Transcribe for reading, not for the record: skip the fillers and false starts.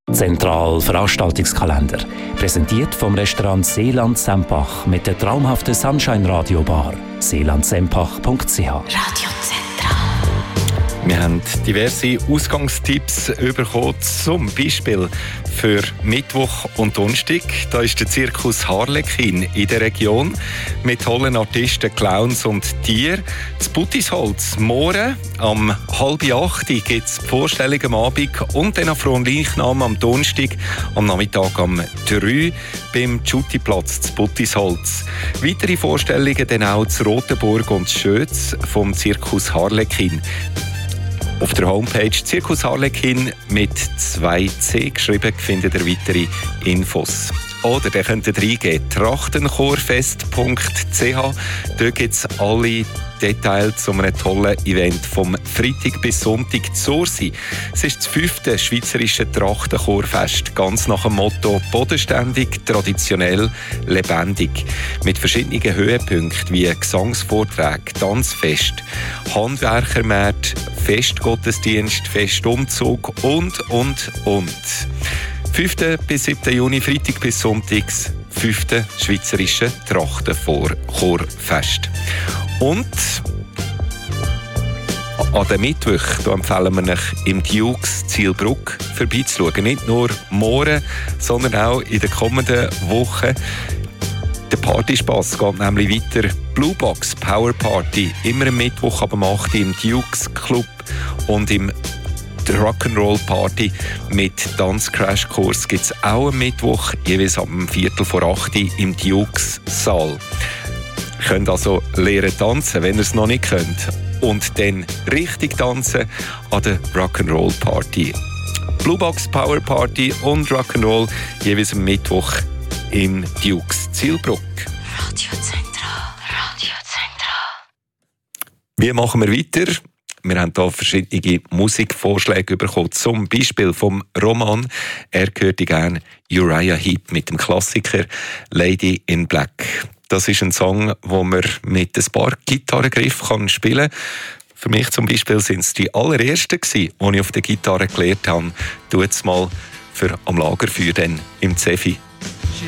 Zentral Veranstaltungskalender. Präsentiert vom Restaurant Seeland Sempach mit der traumhaften Sunshine Radio Bar. seelandsempach.ch. Radio Zentral. Wir haben diverse Ausgangstipps bekommen, zum Beispiel für Mittwoch und Donnerstag. Da ist der Zirkus Harlekin in der Region mit tollen Artisten, Clowns und Tieren. Das Buttisholz morgen am 7:30 gibt es die Vorstellung am Abend und dann auf Fronleichnam am Donnerstag am Nachmittag am 3 beim Giuttiplatz zu Buttisholz. Weitere Vorstellungen dann auch zu Rotenburg und Schötz vom Zirkus Harlekin. Auf der Homepage Zirkus Harlekin mit 2C geschrieben findet ihr weitere Infos. Oder ihr könnt reingehen, trachtenchorfest.ch. Dort gibt es alle Details zu einem tollen Event vom Freitag bis Sonntag zu Ursi. Es ist das 5. Schweizerische Trachtenchorfest, ganz nach dem Motto bodenständig, traditionell, lebendig. Mit verschiedenen Höhepunkten wie Gesangsvorträge, Tanzfest, Handwerkermärkte, Festgottesdienst, Festumzug und. 5. bis 7. Juni, Freitag bis Sonntags, 5. Schweizerische Trachtenchorfest. Und an dem Mittwoch da empfehlen wir euch im Dukes Zielbruck vorbeizuschauen. Nicht nur morgen, sondern auch in den kommenden Wochen. Der Partyspass geht nämlich weiter. Blue Box Power Party, immer am Mittwoch ab 8 Uhr im Dukes Club und im Rock'n'Roll Party mit Tanzcrash-Kurs gibt es auch am Mittwoch, jeweils ab 7:45 im Dukes Saal. Ihr könnt also lernen tanzen, wenn ihr es noch nicht könnt. Und dann richtig tanzen an der Rock'n'Roll Party. Blue Box Power Party und Rock'n'Roll jeweils am Mittwoch im Dukes Zielbruck. Radio Zentral. Radio Zentral. Wie machen wir weiter? Wir haben hier verschiedene Musikvorschläge bekommen, zum Beispiel vom Roman. Er hörte gerne Uriah Heep mit dem Klassiker Lady in Black. Das ist ein Song, den man mit ein paar Gitarrengriffen spielen kann. Für mich zum Beispiel sind es die allerersten, die ich auf der Gitarre gelernt habe. Tu es mal für am Lagerfeuer dann im Zefi.